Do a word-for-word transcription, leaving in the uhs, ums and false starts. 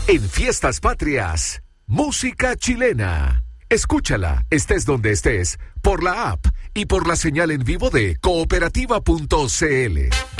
En Fiestas Patrias, música chilena. Escúchala, estés donde estés, por la app y por la señal en vivo de cooperativa punto c l.